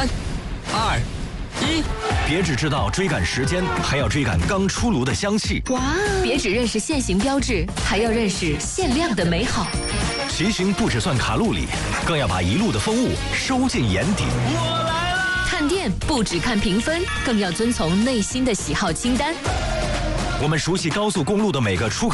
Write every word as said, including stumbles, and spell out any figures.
三、二、一， 别只知道追赶时间，还要追赶刚出炉的香气。 哇！别只认识限行标志，还要认识限量的美好。 骑行不只算卡路里，更要把一路的风物收进眼底。 我来了！ 看店不只看评分，更要遵从内心的喜好清单。 我们熟悉高速公路的每个出口。